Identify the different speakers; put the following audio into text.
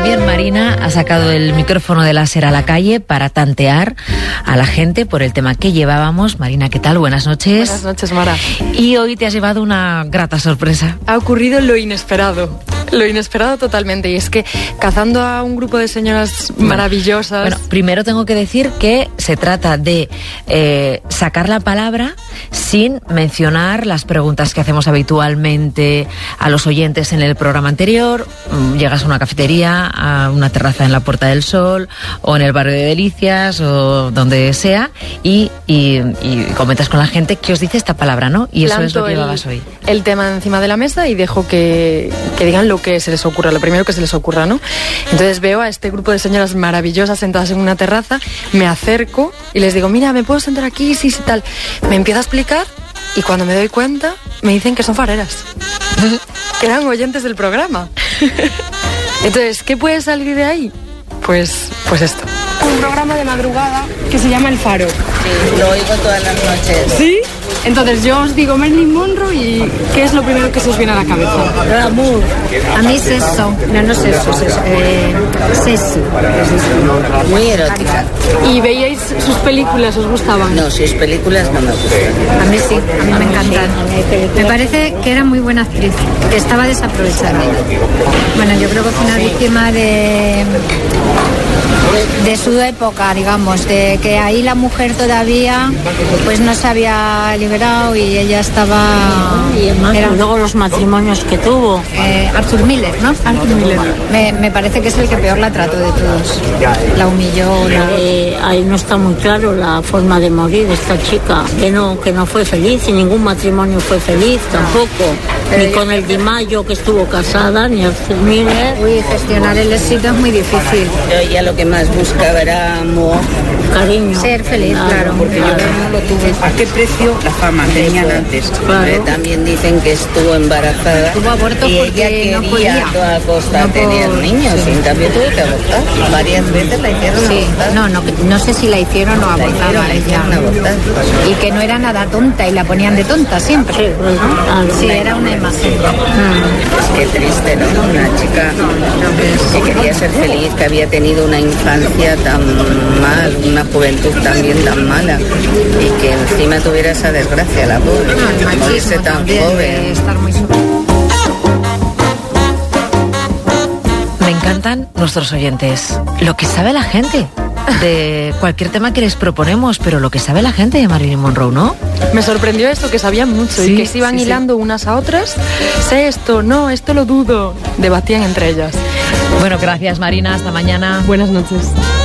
Speaker 1: También Marina ha sacado el micrófono de láser a la calle para tantear a la gente por el tema que llevábamos. Marina, ¿qué tal? Buenas noches.
Speaker 2: Buenas noches, Mara.
Speaker 1: Y hoy te has llevado una grata sorpresa.
Speaker 2: Ha ocurrido lo inesperado totalmente, y es que cazando a un grupo de señoras maravillosas...
Speaker 1: Bueno, primero tengo que decir que se trata de sacar la palabra sin mencionar las preguntas que hacemos habitualmente a los oyentes en el programa anterior. Llegas a una cafetería, a una terraza en la Puerta del Sol o en el barrio de Delicias o donde sea y comentas con la gente qué os dice esta palabra, ¿no? Y eso es lo que llevabas hoy.
Speaker 2: El tema encima de la mesa y dejo que digan lo que se les ocurra, lo primero que se les ocurra, ¿no? Entonces veo a este grupo de señoras maravillosas sentadas en una terraza, me acerco y les digo, mira, ¿me puedo sentar aquí? Sí, sí, tal. Me empieza a explicar y cuando me doy cuenta me dicen que son fareras, que eran oyentes del programa. Entonces, ¿qué puede salir de ahí? Pues esto. Un programa de madrugada que se llama El Faro.
Speaker 3: Sí, lo oigo todas las noches.
Speaker 2: ¿Sí? Entonces yo os digo Marilyn Monroe y ¿qué es lo primero que se os viene a la cabeza?
Speaker 3: Glamour.
Speaker 4: A mí sexo. No sé eso. Sexy.
Speaker 3: Muy erótica.
Speaker 2: ¿Y veíais sus películas? ¿Os gustaban?
Speaker 3: No, sus películas no me gustan.
Speaker 4: A mí sí, a mí me encantan. Me parece que era muy buena actriz, que estaba desaprovechada. Bueno, yo creo que fue una víctima de su época, digamos, de que ahí la mujer todavía pues no se había liberado y ella estaba...
Speaker 5: Luego los matrimonios que tuvo.
Speaker 4: Arthur Miller, ¿no? Arthur Miller. Me parece que es el que peor la trató de todos. La humilló.
Speaker 5: Ahí no está muy claro la forma de morir de esta chica, que no fue feliz y ningún matrimonio fue feliz tampoco. Ni con el Di Maggio, que estuvo casada, ni Arthur Miller.
Speaker 4: Uy, gestionar el éxito es muy difícil.
Speaker 3: Yo ya lo que más buscaba era amor,
Speaker 5: cariño.
Speaker 4: Ser feliz, claro.
Speaker 3: Porque yo no lo tuve. ¿A qué precio la fama tenían antes? Claro. También dicen que estuvo embarazada.
Speaker 4: Tuvo aborto
Speaker 3: y
Speaker 4: porque
Speaker 3: ella
Speaker 4: no podía.
Speaker 3: A toda costa tener niños. Sí. Y también tuvo que abortar. Varias veces la hicieron abortar.
Speaker 4: No sé si la hicieron o abortaba ella. Y que no era nada tonta y la ponían de tonta siempre.
Speaker 5: Sí, ¿no?
Speaker 4: Sí, era una imagen.
Speaker 3: Qué triste, ¿no? Una chica que quería ser feliz, que había tenido una infancia tan mal, una juventud también tan mala y que encima tuviera esa desgracia, la pobre, que morirse tan joven.
Speaker 1: Me encantan nuestros oyentes. Lo que sabe la gente de cualquier tema que les proponemos, pero lo que sabe la gente de Marilyn Monroe, ¿no?
Speaker 2: Me sorprendió esto, que sabían mucho y que se iban hilando unas a otras. Sé esto, no, esto lo dudo. Debatían entre ellas.
Speaker 1: Bueno, gracias Marina, hasta mañana.
Speaker 2: Buenas noches.